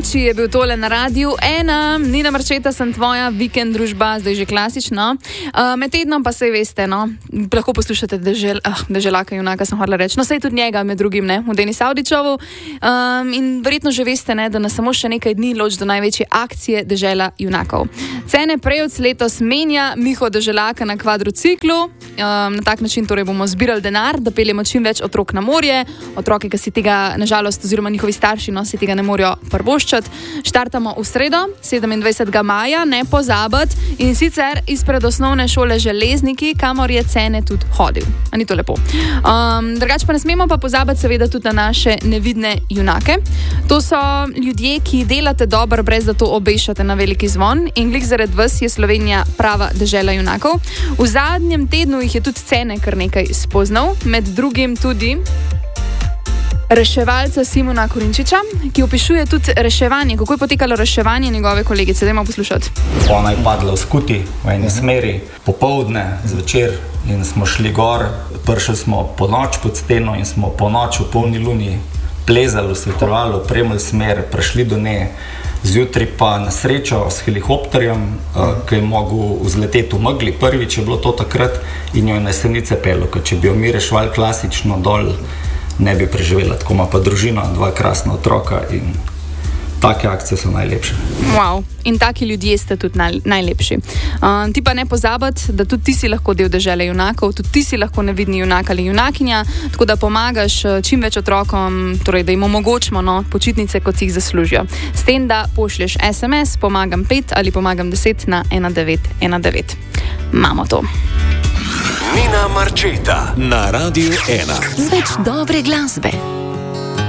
Arči je bil tole na Radiu 1, Nina Marčeta sem tvoja, vikend družba, zdaj že klasično. Med tednom pa sej veste, no, lahko poslušate Deželaka junaka, sem hotela reči. No, sej tudi njega med drugim, ne, v Denis Avdićovu. In verjetno že veste, ne, da nas samo še nekaj dni loči do največje akcije Dežela junakov. Cene Prejevc letos menja Miho Deželaka na kvadrociklu. Na tak način torej bomo zbirali denar, da peljemo čim več otrok na morje. Otroke, ki si tega, nažalost, oziroma njihovi starši, no, si tega ne morejo prvoščati. Štartamo v sredo, 27. maja, ne pozabiti, in sicer izpred osnovne šole Železniki, kamor je Cene tudi hodil. A ni to lepo? Drugače pa ne smemo pa pozabiti seveda tudi na naše nevidne junake. To so ljudje, ki delate dobro, brez da to obešate na veliki zvon, in glih zaradi vas je Slovenija prava dežela junakov. V zadnjem tednu jih je tudi Cene kar nekaj spoznal, med drugim tudi reševalca Simona Korinčiča, ki opišuje tudi reševanje, kako je potekalo reševanje njegove kolegice. Dajmo poslušati. Ona je padla v skuti v eni smeri, popoldne, zvečer, in smo šli gor. Prišli smo po noč pod steno in smo po noč v polni luni plezali v svetovalo, premljali smer, prišli do nje. Zjutraj pa na srečo s helikopterjem, ki je mogel vzleteti v megli. Prvič je bilo to takrat in jo je na Jesenice pelil, ker če bi jo mi reševali klasično dol, ne bi preživela. Tako ima pa družina, 2 krasna otroka in take akcije so najlepše. Wow, in taki ljudje ste tudi najlepši. Ti pa ne pozabiti, da tudi ti si lahko del dežele junakov, tudi ti si lahko nevidni junak ali junakinja, tako da pomagaš čim več otrokom, torej da jim omogočimo, no, počitnice, kot si jih zaslužijo. S tem, da pošlješ SMS, pomagam 5 ali pomagam 10 na 1919. Imamo to. Nina Marčeta na Radiu 1. Več dobre glasbe.